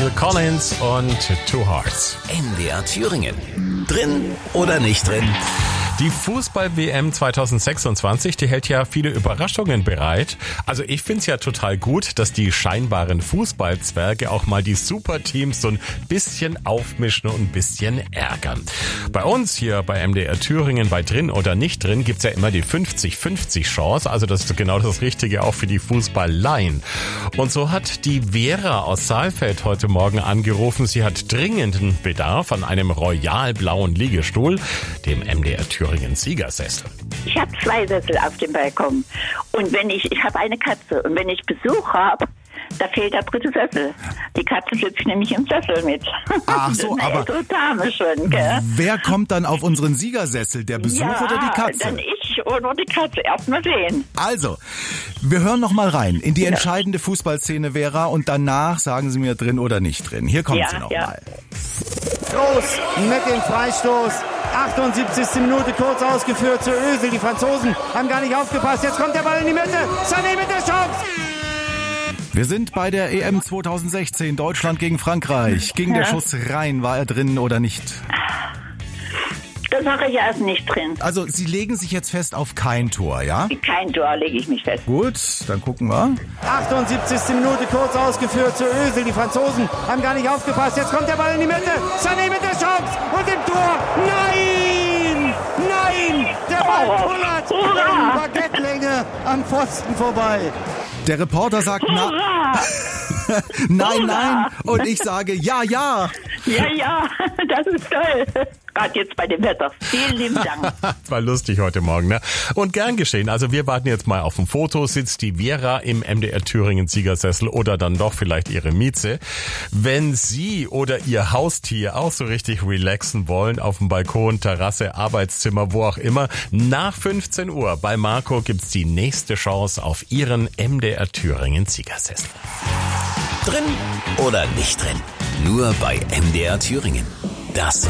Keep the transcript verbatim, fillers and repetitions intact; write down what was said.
Phil Collins und Two Hearts. M D R Thüringen. Drin oder nicht drin? Die Fußball-W M zwanzig sechsundzwanzig, die hält ja viele Überraschungen bereit. Also ich find's ja total gut, dass die scheinbaren Fußballzwerge auch mal die Superteams so ein bisschen aufmischen und ein bisschen ärgern. Bei uns hier bei M D R Thüringen, bei Drin oder nicht drin, gibt's ja immer die fünfzig fünfzig Chance. Also das ist genau das Richtige auch für die Fußballleien. Und so hat die Vera aus Saalfeld heute Morgen angerufen. Sie hat dringenden Bedarf an einem royal-blauen Liegestuhl, dem M D R Thüringen Siegersessel. Ich habe zwei Sessel auf dem Balkon. Und wenn ich, ich habe eine Katze. Und wenn ich Besuch habe, da fehlt der dritte Sessel. Die Katze sitzt nämlich im Sessel mit. Ach so, aber so Dame schon, gell? Wer kommt dann auf unseren Siegersessel? Der Besuch ja, oder die Katze? Dann ich oder die Katze. Erst mal sehen. Also, wir hören noch mal rein in die entscheidende Fußballszene, Vera, und danach sagen Sie mir drin oder nicht drin. Hier kommt ja, sie noch ja. mal. Groß mit dem Freistoß. achtundsiebzigste Minute kurz ausgeführt zu Özil. Die Franzosen haben gar nicht aufgepasst. Jetzt kommt der Ball in die Mitte. Sané mit der Chance. Wir sind bei der E M zwanzig sechzehn, Deutschland gegen Frankreich. Ging der Schuss rein, war er drin oder nicht? Da sage ich erst nicht drin. Also Sie legen sich jetzt fest auf kein Tor, ja? Kein Tor lege ich mich fest. Gut, dann gucken wir. achtundsiebzigste Minute kurz ausgeführt zu Özil. Die Franzosen haben gar nicht aufgepasst. Jetzt kommt der Ball in die Mitte. Sané mit der Chance und im Tor. Nein! Nein! Der Ball kullert in Baguettelänge am Pfosten vorbei. Der Reporter sagt na. Nein, nein. Und ich sage ja, ja. Ja, ja, das ist toll. Gerade jetzt bei dem Wetter. Vielen lieben Dank. Das war lustig heute Morgen, ne? Und gern geschehen. Also wir warten jetzt mal auf ein Foto. Sitzt die Vera im M D R Thüringen Siegersessel oder dann doch vielleicht ihre Mieze? Wenn Sie oder Ihr Haustier auch so richtig relaxen wollen, auf dem Balkon, Terrasse, Arbeitszimmer, wo auch immer, nach fünfzehn Uhr bei Marco gibt's die nächste Chance auf Ihren M D R Thüringen Siegersessel. Drin oder nicht drin? Nur bei M D R Thüringen. Das